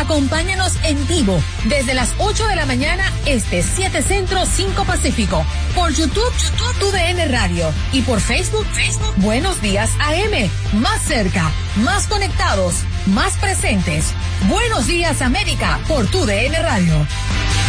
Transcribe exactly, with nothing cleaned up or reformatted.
Acompáñanos en vivo desde las ocho de la mañana este, siete Centro, cinco Pacífico. Por YouTube, YouTube, Tu D N Radio. Y por Facebook, Facebook, Buenos Días A M. Más cerca, más conectados, más presentes. Buenos Días América por Tu D N Radio.